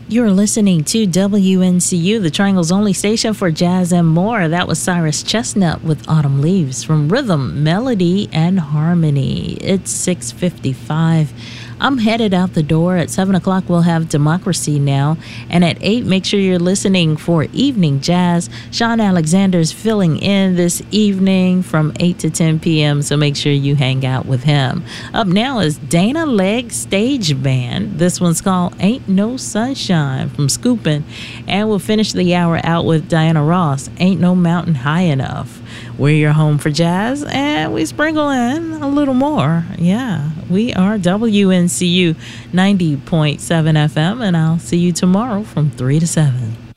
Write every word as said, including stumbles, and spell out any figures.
You're listening to W N C U, the Triangle's only station for jazz and more. That was Cyrus Chestnut with Autumn Leaves from Rhythm, Melody, and Harmony. It's six fifty-five. I'm headed out the door. At seven o'clock, we'll have Democracy Now! And at eight, make sure you're listening for Evening Jazz. Sean Alexander's filling in this evening from eight to ten p.m., so make sure you hang out with him. Up now is Dana Legg Stage Band. This one's called Ain't No Sunshine from Scoopin'. And we'll finish the hour out with Diana Ross, Ain't No Mountain High Enough. We're your home for jazz, and we sprinkle in a little more. Yeah, we are W N C U ninety point seven F M, and I'll see you tomorrow from three to seven.